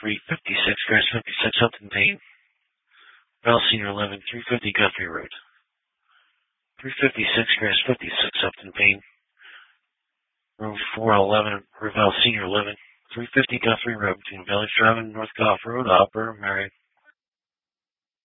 356 Grass 56 Upton Payne. Bell Senior 11, 350 Guthrie Road. 356 Grass 56 Upton Payne. Room 411, Ravel Senior 11, 350 Guthrie Road between Village Drive and North Goff Road, Opera, Marion.